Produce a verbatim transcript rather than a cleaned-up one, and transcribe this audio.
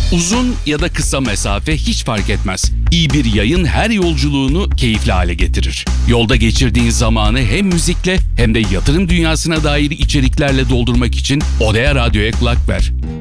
Uzun ya da kısa mesafe hiç fark etmez. İyi bir yayın her yolculuğunu keyifli hale getirir. Yolda geçirdiğin zamanı hem müzikle hem de yatırım dünyasına dair içeriklerle doldurmak için Odea Radyo'ya kulak ver.